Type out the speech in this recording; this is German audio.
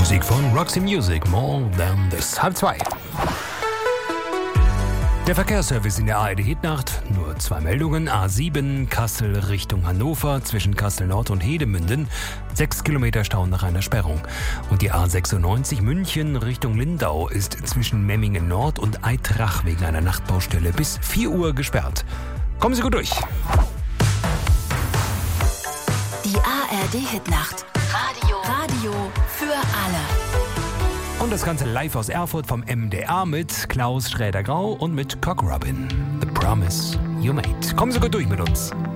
Musik von Roxy Music, More Than This. 1:30. Der Verkehrsservice in der ARD Hitnacht. Nur 2 Meldungen. A7 Kassel Richtung Hannover zwischen Kassel Nord und Hedemünden. 6 Kilometer Stau nach einer Sperrung. Und die A96 München Richtung Lindau ist zwischen Memmingen Nord und Eitrach wegen einer Nachtbaustelle bis 4 Uhr gesperrt. Kommen Sie gut durch. Die ARD Hitnacht. Radio für alle. Und das Ganze live aus Erfurt vom MDR mit Klaus Schräder-Grau und mit Cock Robin. The Promise You Made. Kommen Sie gut durch mit uns.